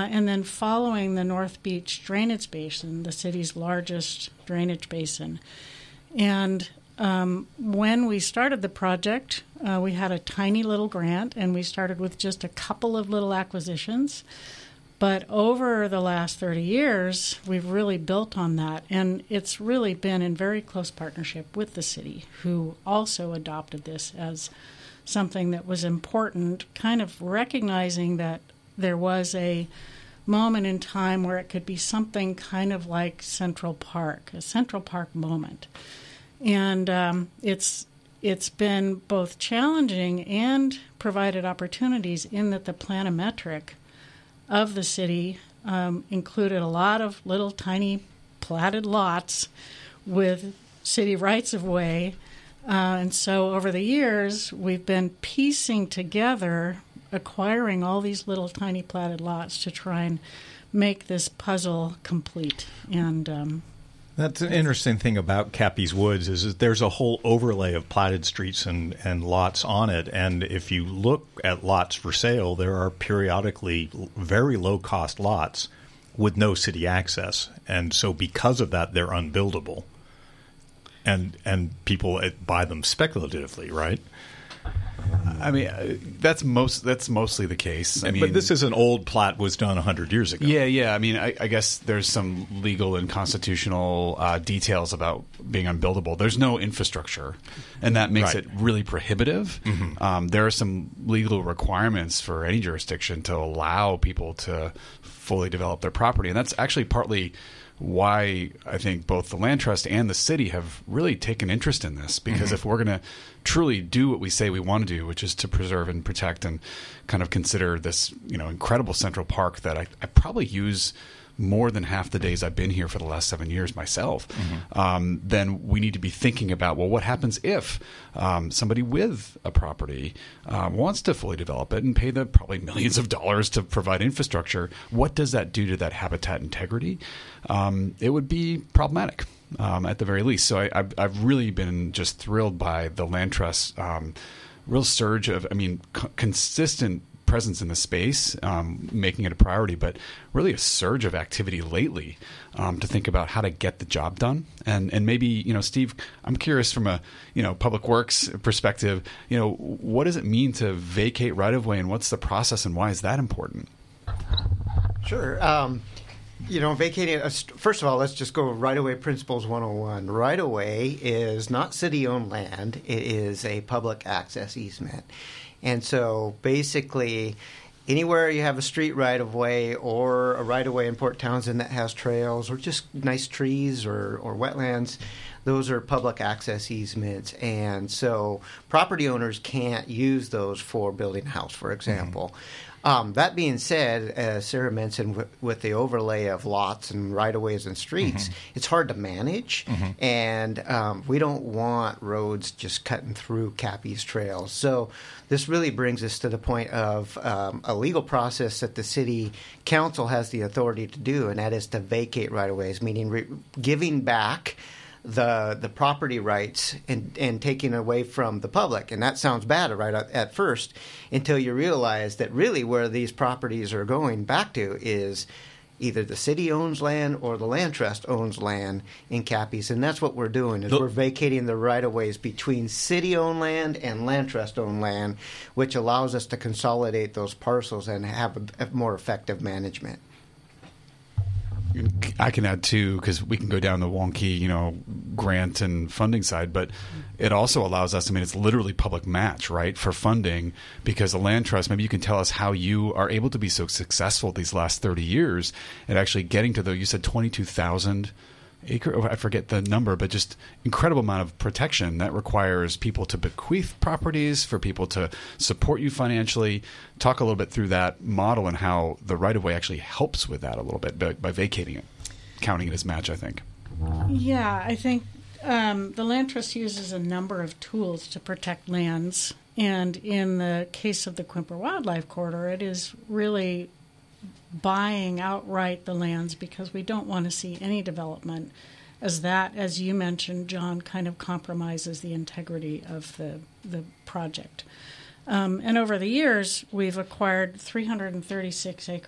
and then following the North Beach Drainage Basin, the city's largest drainage basin. And when we started the project, we had a tiny little grant, and we started with just a couple of little acquisitions. But over the last 30 years, we've really built on that, and it's really been in very close partnership with the city, who also adopted this as something that was important, kind of recognizing that there was a moment in time where it could be something kind of like Central Park, a Central Park moment. And it's been both challenging and provided opportunities in that the planimetric of the city included a lot of little tiny platted lots with city rights-of-way. And so over the years, we've been piecing together, acquiring all these little tiny platted lots to try and make this puzzle complete. And that's an interesting thing about Cappy's Woods is that there's a whole overlay of platted streets and lots on it. And if you look at lots for sale, there are periodically very low-cost lots with no city access. And so because of that, they're unbuildable. And people buy them speculatively, right? I mean, that's mostly the case. I mean, but this is an old plat was done 100 years ago. Yeah. I mean, I guess there's some legal and constitutional details about being unbuildable. There's no infrastructure, and that makes it really prohibitive. Mm-hmm. There are some legal requirements for any jurisdiction to allow people to fully develop their property, and that's actually partly why I think both the Land Trust and the city have really taken interest in this, because if we're going to truly do what we say we want to do, which is to preserve and protect and kind of consider this, incredible Central Park that I probably use more than half the days I've been here for the last 7 years myself, then we need to be thinking about, well, what happens if somebody with a property wants to fully develop it and pay the probably millions of dollars to provide infrastructure? What does that do to that habitat integrity? It would be problematic. At the very least. So I've really been just thrilled by the Land Trust real surge of, consistent presence in the space, making it a priority, but really a surge of activity lately to think about how to get the job done. And maybe, Steve, I'm curious from a, public works perspective, what does it mean to vacate right-of-way, and what's the process, and why is that important? Sure. Vacating, first of all, let's just go right-of-way principles 101. Right-of-way is not city-owned land. It is a public access easement. And so basically, anywhere you have a street right-of-way or a right-of-way in Port Townsend that has trails or just nice trees or wetlands, those are public access easements. And so property owners can't use those for building a house, for example. That being said, as Sarah mentioned, with the overlay of lots and right-of-ways and streets, it's hard to manage, and we don't want roads just cutting through Cappy's trails. So this really brings us to the point of a legal process that the city council has the authority to do, and that is to vacate right-of-ways, meaning giving back the property rights and taking away from the public. And that sounds bad right at first until you realize that really where these properties are going back to is either the city owns land or the Land Trust owns land in Cappy's. And that's what we're doing, is we're vacating the right-of-ways between city-owned land and Land Trust-owned land, which allows us to consolidate those parcels and have a more effective management. I can add too, because we can go down the wonky, grant and funding side, but it also allows us, it's literally public match, right, for funding, because the Land Trust, maybe you can tell us how you are able to be so successful these last 30 years at actually getting to you said 22,000 acre, I forget the number, but just incredible amount of protection that requires people to bequeath properties, for people to support you financially. Talk a little bit through that model and how the right-of-way actually helps with that a little bit by vacating it, counting it as match, I think. Yeah, I think the Land Trust uses a number of tools to protect lands, and in the case of the Quimper Wildlife Corridor, it is really buying outright the lands, because we don't want to see any development as you mentioned, John, kind of compromises the integrity of the project. And over the years, we've acquired 336 acres